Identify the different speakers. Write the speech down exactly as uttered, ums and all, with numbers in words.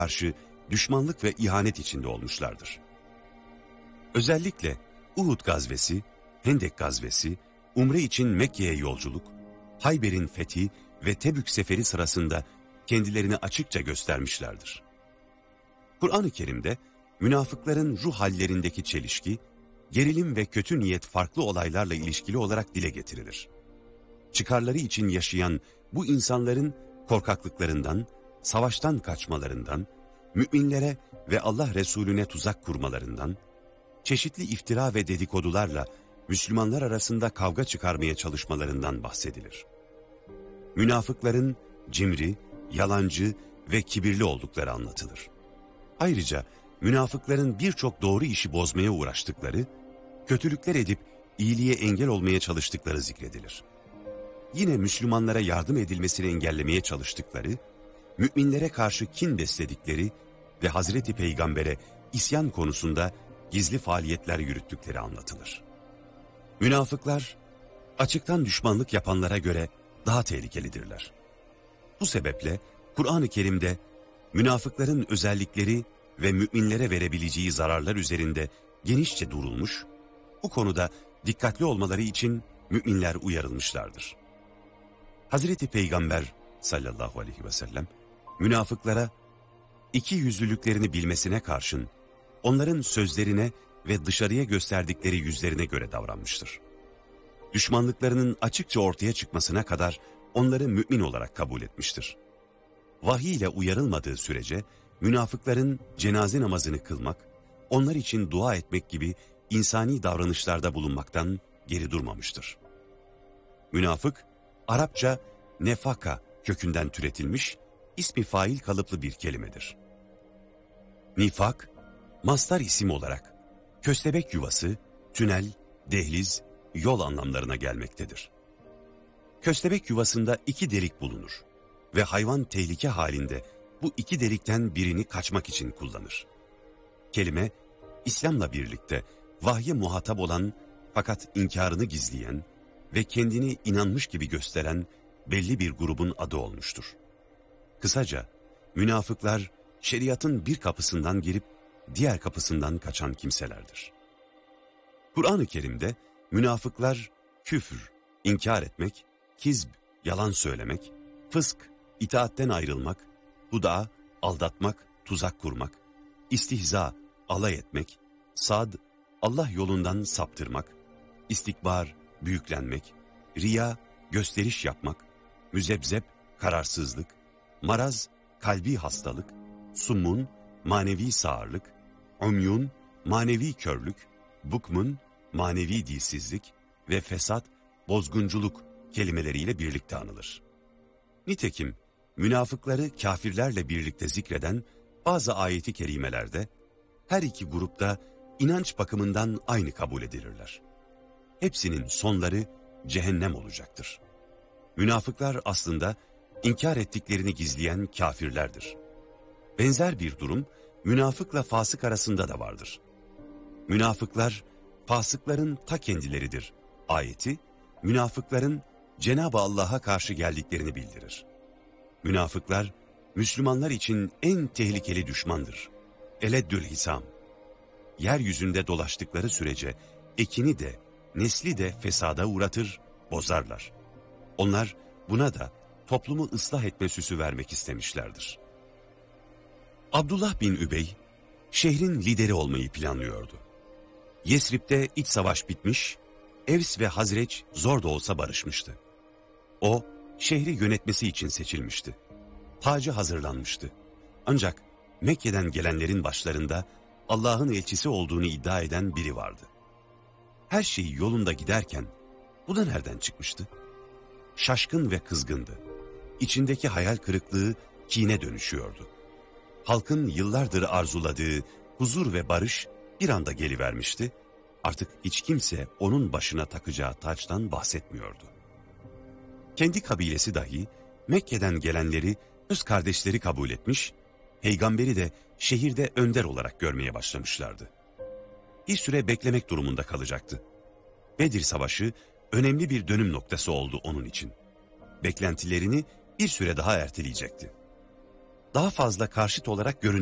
Speaker 1: karşı düşmanlık ve ihanet içinde olmuşlardır. Özellikle Uhud gazvesi, Hendek gazvesi, Umre için Mekke'ye yolculuk, Hayber'in fethi ve Tebük seferi sırasında kendilerini açıkça göstermişlerdir. Kur'an-ı Kerim'de münafıkların ruh hallerindeki çelişki, gerilim ve kötü niyet farklı olaylarla ilişkili olarak dile getirilir. Çıkarları için yaşayan bu insanların korkaklıklarından, savaştan kaçmalarından, müminlere ve Allah Resulüne tuzak kurmalarından, çeşitli iftira ve dedikodularla Müslümanlar arasında kavga çıkarmaya çalışmalarından bahsedilir. Münafıkların cimri, yalancı ve kibirli oldukları anlatılır. Ayrıca münafıkların birçok doğru işi bozmaya uğraştıkları, kötülükler edip iyiliğe engel olmaya çalıştıkları zikredilir. Yine Müslümanlara yardım edilmesini engellemeye çalıştıkları, müminlere karşı kin besledikleri ve Hazreti Peygamber'e isyan konusunda gizli faaliyetler yürüttükleri anlatılır. Münafıklar, açıktan düşmanlık yapanlara göre daha tehlikelidirler. Bu sebeple Kur'an-ı Kerim'de münafıkların özellikleri ve müminlere verebileceği zararlar üzerinde genişçe durulmuş, bu konuda dikkatli olmaları için müminler uyarılmışlardır. Hazreti Peygamber sallallahu aleyhi ve sellem, münafıklara iki yüzlülüklerini bilmesine karşın, onların sözlerine ve dışarıya gösterdikleri yüzlerine göre davranmıştır. Düşmanlıklarının açıkça ortaya çıkmasına kadar onları mümin olarak kabul etmiştir. Vahiy ile uyarılmadığı sürece münafıkların cenaze namazını kılmak, onlar için dua etmek gibi insani davranışlarda bulunmaktan geri durmamıştır. Münafık, Arapça nefaka kökünden türetilmiş, ismi fail kalıplı bir kelimedir. Nifak, mastar isim olarak köstebek yuvası, tünel, dehliz, yol anlamlarına gelmektedir. Köstebek yuvasında iki delik bulunur ve hayvan tehlike halinde bu iki delikten birini kaçmak için kullanır. Kelime, İslam'la birlikte vahye muhatap olan fakat inkarını gizleyen ve kendini inanmış gibi gösteren belli bir grubun adı olmuştur. Kısaca, münafıklar şeriatın bir kapısından girip diğer kapısından kaçan kimselerdir. Kur'an-ı Kerim'de münafıklar küfür, inkar etmek, kizb, yalan söylemek, fısk, itaatten ayrılmak, huda, aldatmak, tuzak kurmak, istihza, alay etmek, sad, Allah yolundan saptırmak, istikbar, büyüklenmek, riya, gösteriş yapmak, müzebzep, kararsızlık, maraz, kalbi hastalık, summun, manevi sağırlık, umyun, manevi körlük, bukmun, manevi dilsizlik ve fesat, bozgunculuk kelimeleriyle birlikte anılır. Nitekim münafıkları kafirlerle birlikte zikreden bazı ayeti kerimelerde her iki grupta inanç bakımından aynı kabul edilirler. Hepsinin sonları cehennem olacaktır. Münafıklar aslında inkar ettiklerini gizleyen kafirlerdir. Benzer bir durum münafıkla fasık arasında da vardır. Münafıklar fasıkların ta kendileridir ayeti, münafıkların Cenab-ı Allah'a karşı geldiklerini bildirir. Münafıklar Müslümanlar için en tehlikeli düşmandır. Eleddül hisam. Yeryüzünde dolaştıkları sürece ekini de nesli de fesada uğratır, bozarlar. Onlar buna da toplumu ıslah etme süsü vermek istemişlerdir. Abdullah bin Übey, şehrin lideri olmayı planlıyordu. Yesrib'de iç savaş bitmiş, Evs ve Hazreç zor da olsa barışmıştı. O, şehri yönetmesi için seçilmişti. Tacı hazırlanmıştı. Ancak Mekke'den gelenlerin başlarında Allah'ın elçisi olduğunu iddia eden biri vardı. Her şey yolunda giderken bu da nereden çıkmıştı? Şaşkın ve kızgındı. İçindeki hayal kırıklığı kine dönüşüyordu. Halkın yıllardır arzuladığı huzur ve barış bir anda gelivermişti. Artık hiç kimse onun başına takacağı taçtan bahsetmiyordu. Kendi kabilesi dahi Mekke'den gelenleri öz kardeşleri kabul etmiş, peygamberi de şehirde önder olarak görmeye başlamışlardı. Bir süre beklemek durumunda kalacaktı. Bedir Savaşı önemli bir dönüm noktası oldu onun için. Beklentilerini bir süre daha erteleyecekti. daha fazla karşıt olarak görünmektedir.